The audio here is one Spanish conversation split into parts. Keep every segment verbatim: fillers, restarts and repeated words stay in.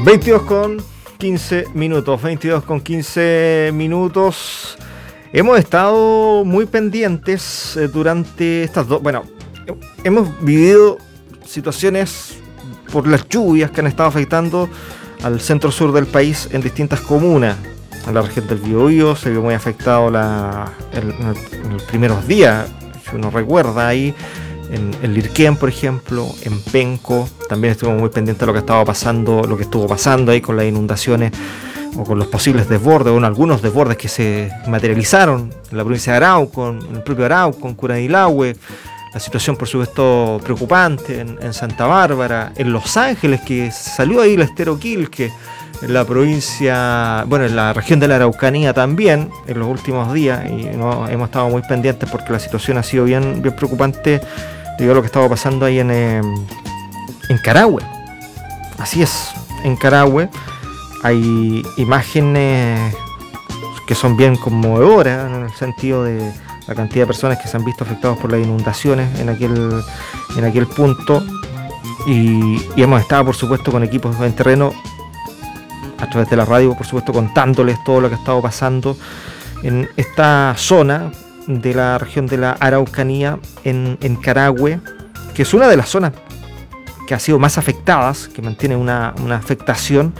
veintidós con quince minutos, veintidós con quince minutos. Hemos estado muy pendientes eh, durante estas dos... Bueno, hemos vivido situaciones por las lluvias que han estado afectando al centro-sur del país en distintas comunas. En la región del Biobío se vio muy afectado la, el, en los primeros días, si uno recuerda ahí, en, en Lirquén, por ejemplo, en Penco. También estuvimos muy pendientes de lo que estaba pasando, lo que estuvo pasando ahí con las inundaciones o con los posibles desbordes, o en algunos desbordes que se materializaron en la provincia de Arauco, en el propio Arauco, en Curanilahue. La situación, por supuesto, preocupante en, en Santa Bárbara, en Los Ángeles, que salió ahí el estero Quilque, en la provincia, bueno, en la región de la Araucanía también, en los últimos días, y no, hemos estado muy pendientes porque la situación ha sido bien, bien preocupante, debido a lo que estaba pasando ahí en, eh, en Carahue. Así es, en Carahue hay imágenes que son bien conmovedoras, en el sentido de la cantidad de personas que se han visto afectados por las inundaciones en aquel, en aquel punto, y, y hemos estado, por supuesto, con equipos en terreno a través de la radio, por supuesto, contándoles todo lo que ha estado pasando en esta zona de la región de la Araucanía, en, en Carahue, que es una de las zonas que ha sido más afectadas, que mantiene una, una afectación,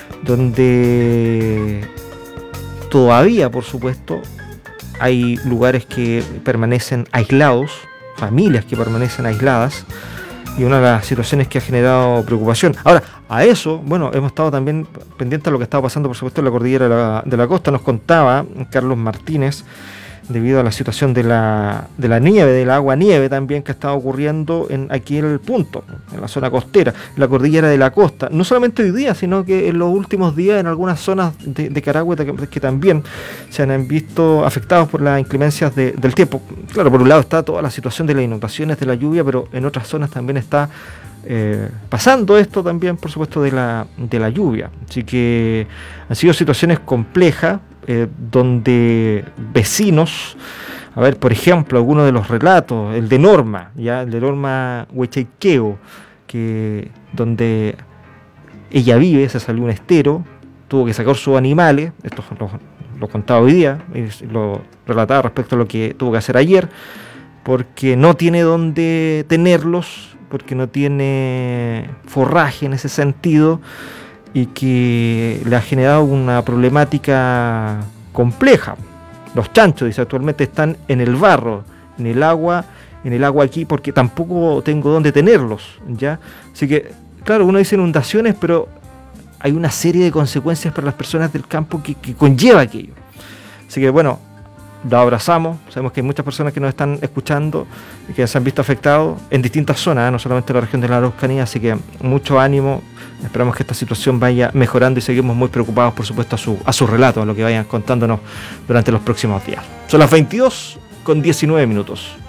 donde todavía, por supuesto, hay lugares que permanecen aislados, familias que permanecen aisladas, y una de las situaciones que ha generado preocupación. Ahora, a eso, bueno, hemos estado también pendientes de lo que estaba pasando, por supuesto, en la cordillera de la, de la costa. Nos contaba Carlos Martínez, debido a la situación de la, de la nieve, del agua nieve también que está ocurriendo en aquel punto, en la zona costera, la cordillera de la costa. No solamente hoy día, sino que en los últimos días en algunas zonas de, de Carahue que, que también se han visto afectados por las inclemencias de, del tiempo. Claro, por un lado está toda la situación de las inundaciones, de la lluvia, pero en otras zonas también está eh, pasando esto también, por supuesto, de la, de la lluvia. Así que han sido situaciones complejas, Eh, donde vecinos, a ver, por ejemplo, algunos de los relatos, el de Norma, ya el de Norma Huechaiqueo, que donde ella vive, se salió un estero, tuvo que sacar sus animales, esto lo, lo contaba hoy día, lo relataba respecto a lo que tuvo que hacer ayer, porque no tiene dónde tenerlos, porque no tiene forraje en ese sentido, y que le ha generado una problemática compleja. Los chanchos, dice, actualmente están en el barro, en el agua, en el agua aquí, porque tampoco tengo dónde tenerlos, ¿ya? Así que, claro, uno dice inundaciones, pero hay una serie de consecuencias para las personas del campo que, que conlleva aquello. Así que, bueno, lo abrazamos. Sabemos que hay muchas personas que nos están escuchando y que se han visto afectados en distintas zonas, ¿eh? No solamente en la región de la Araucanía, así que mucho ánimo. Esperamos que esta situación vaya mejorando y seguimos muy preocupados, por supuesto, a su, a su relato, a lo que vayan contándonos durante los próximos días. Son las veintidós con diecinueve minutos.